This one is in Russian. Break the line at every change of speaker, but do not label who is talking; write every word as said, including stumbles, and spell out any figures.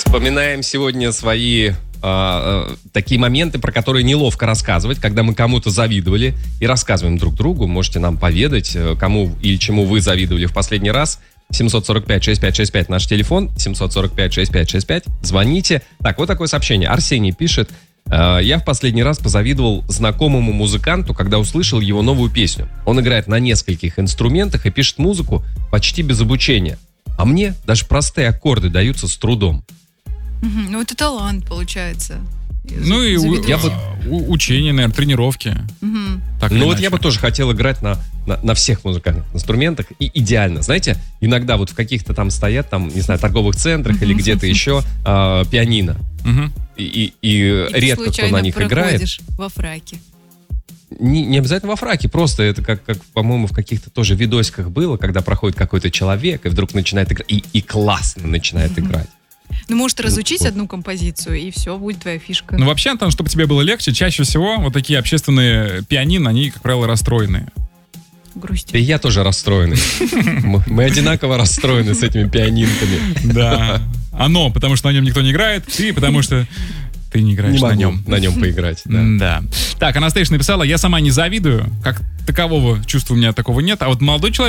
Вспоминаем сегодня свои э, такие моменты, про которые неловко рассказывать, когда мы кому-то завидовали, и рассказываем друг другу. Можете нам поведать, кому или чему вы завидовали в последний раз. семь сорок пять шестьдесят пять шестьдесят пять наш телефон, семь сорок пять шестьдесят пять шестьдесят пять. Звоните. Так, вот такое сообщение. Арсений пишет. э, Я в последний раз позавидовал знакомому музыканту, когда услышал его новую песню. Он играет на нескольких инструментах и пишет музыку почти без обучения. А мне даже простые аккорды даются с трудом.
Угу, ну, это талант, получается.
Ну и у, я бы, у, учение, наверное, тренировки.
Угу.
Так
ну вот
иначе.
я бы тоже хотел играть на, на, на всех музыкальных инструментах. И идеально. Знаете, иногда вот в каких-то там стоят, там, не знаю, торговых центрах или где-то еще э, пианино.
Угу.
И, и, и,
И
редко кто на них играет.
Во фраке.
Не, не обязательно во фраке, просто это как, как, по-моему, в каких-то тоже видосиках было, когда проходит какой-то человек и вдруг начинает играть, и, и классно начинает mm-hmm. играть.
Ну, может, разучить
вот.
одну композицию, и все, будет твоя фишка.
Ну, вообще, Антон, чтобы тебе было легче, чаще всего вот такие общественные пианино, они, как правило, расстроенные.
Грустью.
И я тоже расстроенный. Мы одинаково расстроены с этими пианинками.
Да. Оно, потому что на нем никто не играет, ты, потому что... Ты не играешь
не
на
могу
нем.
на нем поиграть. Да.
Да. Так, Анастейша написала, я сама не завидую, как такового чувства у меня такого нет, а вот молодой человек